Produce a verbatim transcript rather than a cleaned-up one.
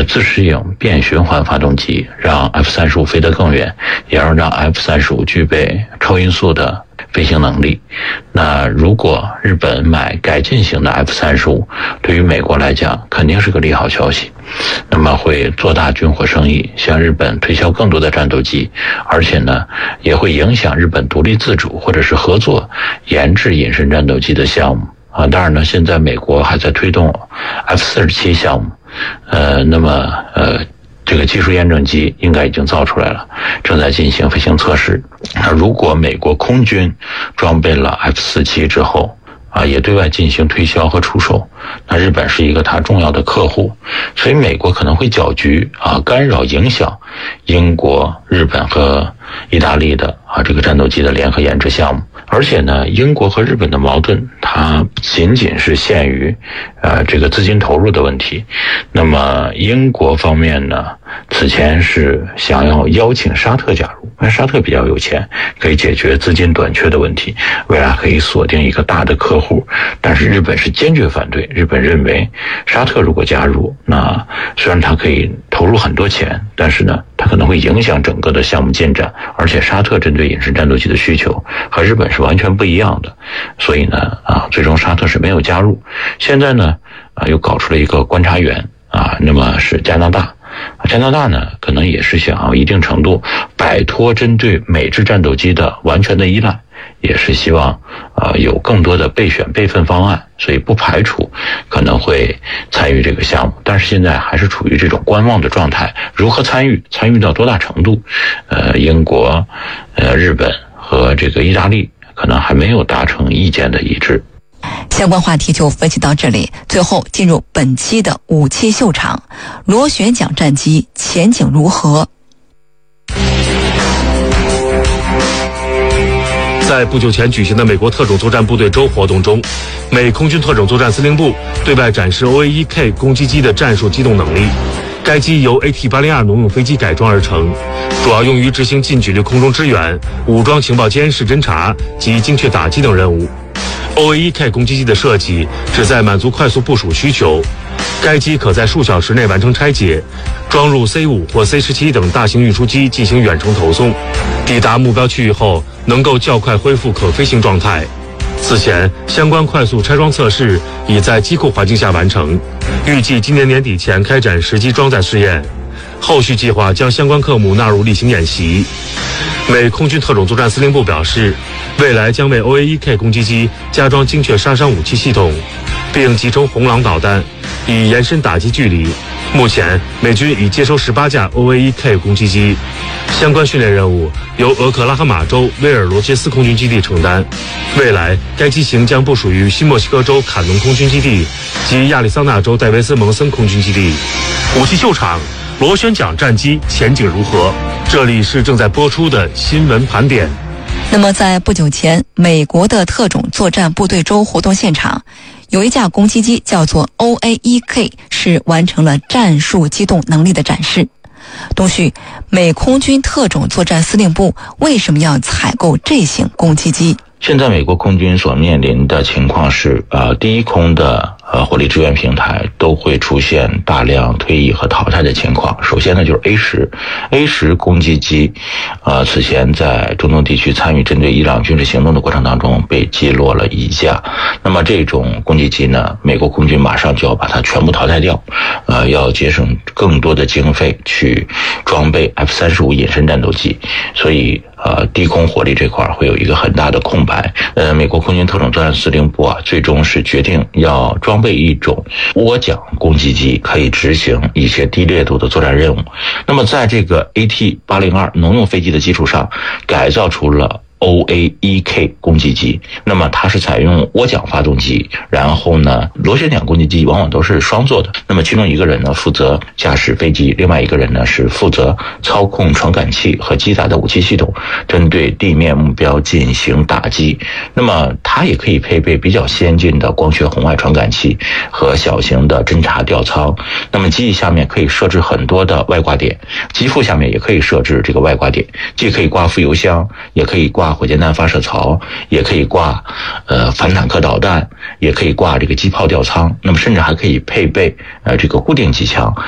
自适应变循环发动机，让 F 三十五飞得更远，也要让 F 三十五具备超音速的飞行能力。那如果日本买改进型的 F 三十五，对于美国来讲肯定是个利好消息，那么会做大军火生意，向日本推销更多的战斗机，而且呢也会影响日本独立自主或者是合作研制隐身战斗机的项目啊。当然呢，现在美国还在推动 F 四十七项目，呃，那么呃。这个技术验证机应该已经造出来了，正在进行飞行测试。那如果美国空军装备了 F 四十七之后啊，也对外进行推销和出售，那日本是一个它重要的客户，所以美国可能会搅局啊，干扰影响英国、日本和意大利的啊这个战斗机的联合研制项目。而且呢，英国和日本的矛盾它不仅仅是限于呃这个资金投入的问题。那么英国方面呢，此前是想要邀请沙特加入，因为沙特比较有钱，可以解决资金短缺的问题，未来可以锁定一个大的客户。但是日本是坚决反对，日本认为沙特如果加入，那虽然它可以投入很多钱，但是呢它可能会影响整个的项目进展，而且沙特针对隐身战斗机的需求和日本是完全不一样的，所以呢啊最终沙特是没有加入。现在呢啊又搞出了一个观察员啊，那么是加拿大。加拿大呢可能也是想要一定程度摆脱针对美制战斗机的完全的依赖，也是希望呃有更多的备选备份方案，所以不排除可能会参与这个项目，但是现在还是处于这种观望的状态。如何参与，参与到多大程度，呃英国、呃日本和这个意大利可能还没有达成意见的一致。 相关话题就分析到这里，最后进入本期的武器秀场，螺旋桨战机前景如何？ 在不久前举行的美国特种作战部队周活动中，美空军特种作战司令部对外展示 O A 一 K 攻击机的战术机动能力。该机由 A T 八零二 农用飞机改装而成，主要用于执行近距离空中支援、武装情报监视侦察及精确打击等任务。O A 一 K 攻击机的设计旨在满足快速部署需求，该机可在数小时内完成拆解，装入 C 五 或 C 十七 等大型运输机进行远程投送，抵达目标区域后能够较快恢复可飞行状态。此前相关快速拆装测试已在机库环境下完成，预计今年年底前开展实机装载试验，后续计划将相关科目纳入例行演习。美空军特种作战司令部表示，未来将为 O A 一 K 攻击机加装精确杀伤武器系统，并集成红狼导弹，以延伸打击距离。目前美军已接收十八架 O A 一 K 攻击机，相关训练任务由俄克拉荷马州威尔罗切斯空军基地承担。未来该机型将部署于新墨西哥州坎农空军基地及亚利桑那州戴维斯蒙森空军基地。武器秀场，螺旋桨战机前景如何？这里是正在播出的新闻盘点。 那么在不久前，美国的特种作战部队周活动现场，有一架攻击机叫做 O A 一 K， 是完成了战术机动能力的展示。东旭，美空军特种作战司令部为什么要采购这型攻击机？ 现在美国空军所面临的情况是，呃，低空的呃火力支援平台都会出现大量退役和淘汰的情况。首先呢，就是 A 十 A 十攻击机，呃，此前在中东地区参与针对伊朗军事行动的过程当中被击落了一架。那么这种攻击机呢，美国空军马上就要把它全部淘汰掉，呃，要节省更多的经费去装备 F 三十五 隐身战斗机，所以呃，低空火力这块会有一个很大的空白。呃，美国空军特种作战司令部啊，最终是决定要装备一种涡桨攻击机，可以执行一些低烈度的作战任务。那么在这个 A T 八零二 农用飞机的基础上，改造出了O A 一 K 攻击机，那么它是采用涡桨发动机，然后呢，螺旋桨攻击机往往都是双座的，那么其中一个人呢负责驾驶飞机，另外一个人呢是负责操控传感器和机载的武器系统，针对地面目标进行打击。那么它也可以配备比较先进的光学红外传感器和小型的侦察吊舱。那么机翼下面可以设置很多的外挂点，机腹下面也可以设置这个外挂点，既可以挂副油箱，也可以挂火箭弹发射槽，也可以挂呃反坦克导弹，也可以挂这个机炮吊舱，那么甚至还可以配备呃这个固定机枪